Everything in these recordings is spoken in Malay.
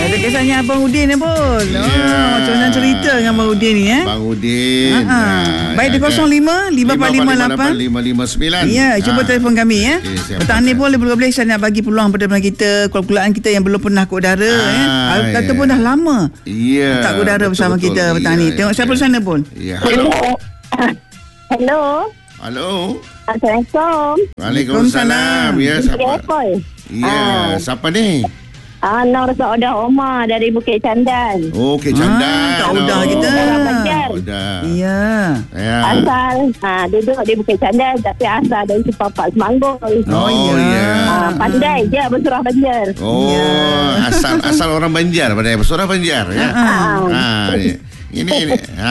Ada kisahnya Abang Udin ni pun. Macam mana cerita dengan Abang Udin ni Bang Udin. Baik di 05 545 8 559. Ya, cuba telefon kami ya. Petang ni pun boleh saya nak bagi peluang pada pendengar kita, kuala-kulaan kita yang belum pernah ke udara ataupun dah lama tak ke udara bersama kita petang ni. Tengok siapa di sana pun. Hello. Assalamualaikum. Waalaikumsalam. Ya, siapa? Siapa ni? Nur Saudah Omar dari Bukit Candan. Bukit Candan. Tak udah kita. Orang Banjar. Ya. Asal duduk di Bukit Candan tapi asal dari Sepapak Semanggol. Pandai je bersurah Banjar. Asal orang Banjar, pandai bersurah Banjar ya. Ini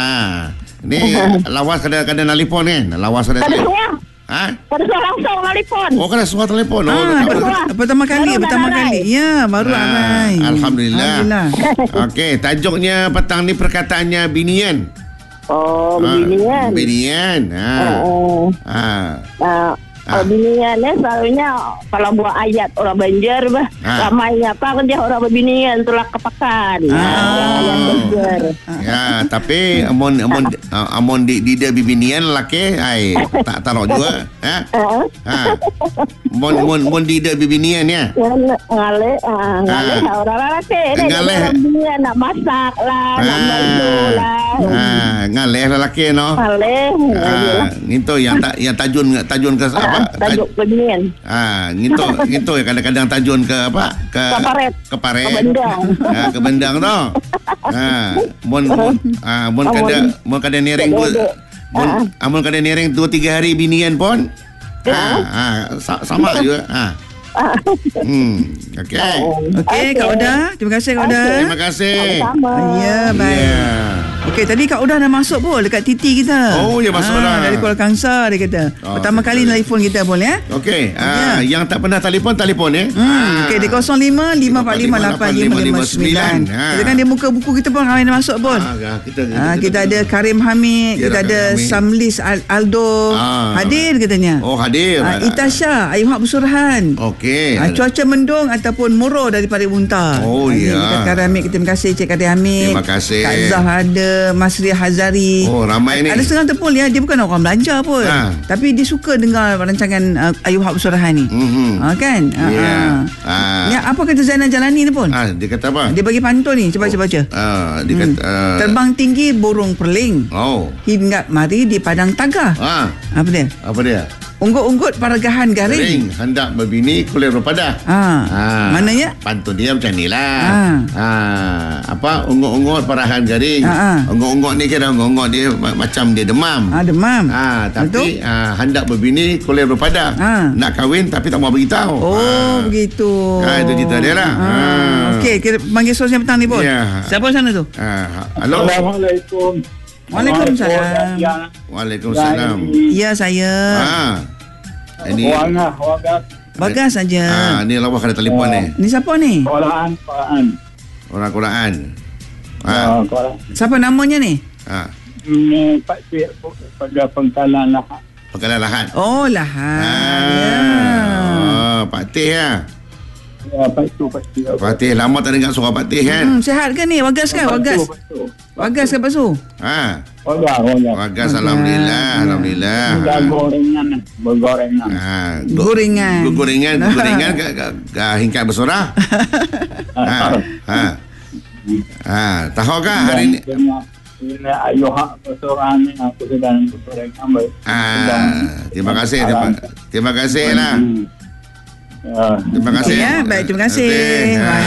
lawas kada nelefon kan? Lawas kada telefon. Pada langsung telefon. Kena suara telefon. Pertama kali. Ya, baru Arai. Alhamdulillah. Okey, tajuknya petang ni perkataannya binian. Binian. Binian. Binian ni selalunya kalau buat ayat orang Banjar ramainya apa kan dia orang berbinian tulak kepakan. Ayat Banjar. Tapi amon di dia bibinian lelaki tak taruh juga. Mon di dia bibinian ya. Ngaleh orang lelaki dia binian nak masak lah, nak basuh lah. Ngaleh lelaki no. Ngaleh. Itu yang tajun ke apa? Tajuk binian. Gitu ya kadang-kadang tajun ke apa? Ke paret. Ke bendang tu. Mon kada nering mon kada nering 2-3 hari binian pun. Sama juga. Okey, Kak Uda. Terima kasih Kak Uda. Terima kasih. Ya, baik. Okey, tadi Kak Uda dah masuk pun dekat Titi kita. Ya masuk dah. Dari Kuala Kangsar dia kata. Pertama kali telefon kita pun ya. Okey, yang tak pernah telefon ya. Okey, di 05 545 8 559. Kita kan dia muka buku kita pun ramai dah masuk pun. Kita ada Karim Hamid, kita ada Samlis Aldo. Hadir katanya. Hadir. Itasha Ayuh Hak Bersurhan. Okey. Cuaca mendung ataupun murau daripada Bunta. Kak Hamid, terima kasih Cik Karim Hamid. Terima kasih. Kak Zah ada, Mas Ria Hazari. Ramai ni. Ada setengah tepul ya, dia bukan orang belajar pun. Tapi dia suka dengar rancangan Ayuh Hak Bersurhan ni. Kan? Ya, apa kata Zainal Jalani ni pun? Dia kata apa? Dia bagi pantun ni, cuba baca. Dia kata terbang tinggi burung perling. Hinggap mari di padang tagah. Apa dia? Unggut-unggut paragahan garing. Hendak berbini kulir berpadah. Mananya? Pantun dia macam ni lah. Unggut-unggut parahan garing. Unggut-unggut ni kira unggut dia macam dia demam. Demam. Tapi hendak berbini kulir berpadah. Nak kahwin tapi tak mau beritahu. Begitu. Itu cerita dia lah. Okey, kita panggil sos yang petang ni pun. Siapa sana tu? Halo. Assalamualaikum. Waalaikumsalam. Waalaikumsalam. Ya, saya. Ini Bagas saja. Ni lawas ada telefon ni. Ni siapa ni? Orang Quran. Siapa namanya ni? Ini Pak Cik pada Pengkalan Lahad. Pengkalan Lahad. Lahad. Pak Teh ya. Pak Teh lama tak dengar suara Pak Teh kan? Sihat ke ni? Wagas kan? Wagas ke Pasu? Wagas. Alhamdulillah. Gorengan hingga bersorah. Tahu kah hari ni? Ini Ayuh Hak Bersurhan ni aku sedang bersurhan. Terima kasih lah. Terima kasih. Ya, baik, terima kasih.